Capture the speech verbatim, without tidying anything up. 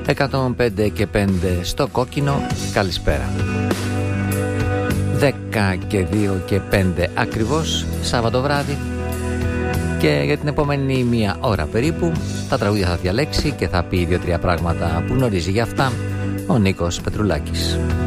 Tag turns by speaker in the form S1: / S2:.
S1: εκατόν πέντε και πέντε στο κόκκινο. Καλησπέρα. δέκα και δύο και πέντε ακριβώς, Σάββατο βράδυ. Και για την επόμενη μία ώρα περίπου τα τραγούδια θα διαλέξει και θα πει δύο-τρία πράγματα που γνωρίζει για αυτά ο Νίκος Πετρουλάκης.